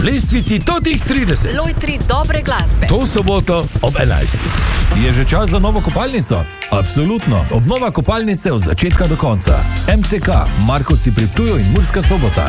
lestvici totih 30. Lojtri dobre glasbe. To soboto ob 11. Je že čas za novo kopalnico? Absolutno. Obnova kopalnice od začetka do konca. MCK, Markovci pri Ptuju in Murska Sobota.